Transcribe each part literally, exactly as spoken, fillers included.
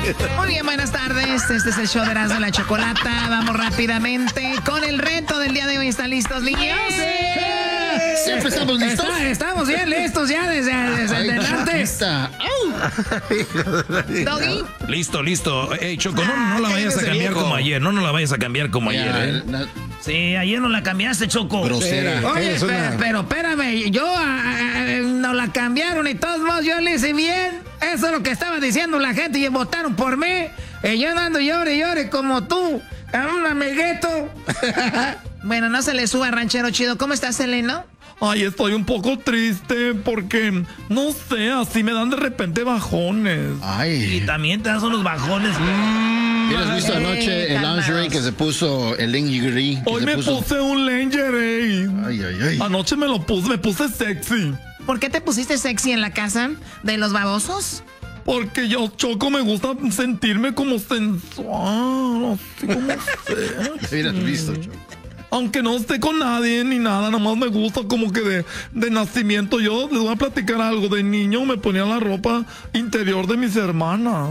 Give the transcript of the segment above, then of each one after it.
Muy bien, buenas tardes. Este es el show de Erasmo y la Chocolata. Vamos rápidamente con el reto del día de hoy. ¿Están listos, niños? Sí. Siempre estamos listos. Está, estamos bien listos ya desde, desde Ay, antes. Doggy. Listo, listo. Ey, Choco, no, no la vayas a cambiar como ayer. No, no la vayas a cambiar como Ya, ayer, ¿eh? na- Sí, ayer no la cambiaste, Choco. Grosera. Sí. Oye, Es una- pero, pero espérame, yo ah, ah, no la cambiaron y de todos modos yo le hice bien. Eso es lo que estaba diciendo la gente y votaron por mí. Y yo ando llore, llore como tú, a un amiguito. Bueno, no se le suba, ranchero chido. ¿Cómo estás, Seleno? Ay, estoy un poco triste porque, no sé, así me dan de repente bajones. Y Ay. también te dan unos bajones. ¿Hubieras visto anoche el calmaos. lingerie que se puso, el lingerie que Hoy se me puso? puse un lingerie. Ay, ay, ay. Anoche me lo puse, me puse sexy. ¿Por qué te pusiste sexy en la casa de los babosos? Porque yo, Choco, me gusta sentirme como sensual, así como sé. Hubieras visto, Choco. Aunque no esté con nadie ni nada, nada más me gusta como que de, de nacimiento. Yo les voy a platicar algo. De niño me ponía la ropa interior de mis hermanas.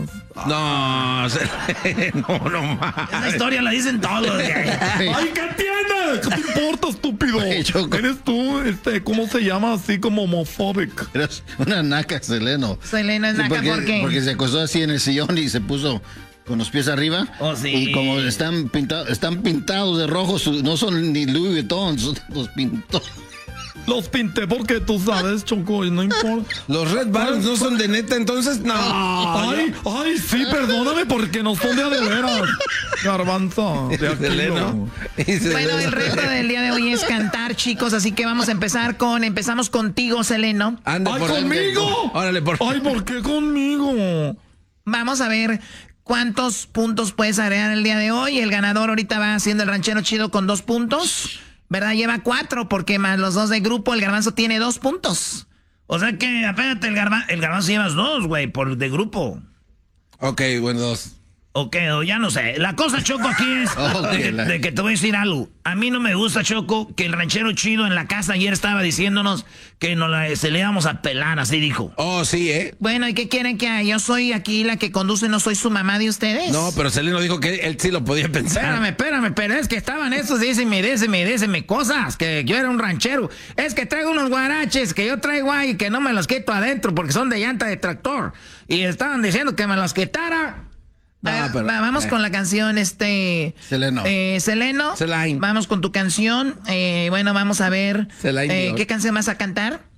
No, no, no más. Esa historia la dicen todos. ¡Ay, qué tiene! ¿Qué te importa, estúpido? Oye, Choco. Eres tú, este, ¿cómo se llama? Así como homofóbico. Eres una naca, Seleno. Seleno es Sí, naca, porque, ¿por qué? Porque se acostó así en el sillón y se puso con los pies arriba. Oh, sí. Y como están pintados, están pintados de rojo, su- no son ni Louis Vuitton, son- los pintó. Los pinté porque tú sabes, Choco, y no importa. Los Red Balloons no son de neta, entonces no. Ay, ay, sí, perdóname porque no son de a de veras. Garbanzo, de aquí, Seleno. no. Bueno, el reto del día de hoy es cantar, chicos, así que vamos a empezar con, empezamos contigo, Seleno. Ande ¡Ay, por conmigo! Órale, por Ay, ¿por qué conmigo? Vamos a ver cuántos puntos puedes agregar el día de hoy. El ganador ahorita va haciendo el ranchero chido con dos puntos, ¿verdad? Lleva cuatro porque más los dos de grupo, el garbanzo tiene dos puntos. O sea que, apéate, el, garba, el garbanzo llevas dos, güey, por de grupo. Ok, bueno, dos. Ok, o ya no sé. La cosa, Choco, aquí es Ok, de, que, la- de que te voy a decir algo. A mí no me gusta, Choco, que el ranchero chido en la casa ayer estaba diciéndonos que nos la, se le íbamos a pelar, así dijo. Oh, sí, ¿eh? Bueno, ¿y qué quieren que haga? Yo soy aquí la que conduce, no soy su mamá de ustedes. No, pero Seleno dijo que él sí lo podía pensar. Espérame, espérame, pero es que estaban esos, díceme, díceme, díceme cosas, que yo era un ranchero. Es que traigo unos guaraches que yo traigo ahí que no me los quito adentro porque son de llanta de tractor. Y estaban diciendo que me los quitara. No, A ver, pero- va- vamos eh. con la canción, este... Seleno. Eh, Seleno. Celine. Vamos con tu canción. Eh, bueno, vamos a ver. Celine eh, Dion. ¿Qué canción vas a cantar?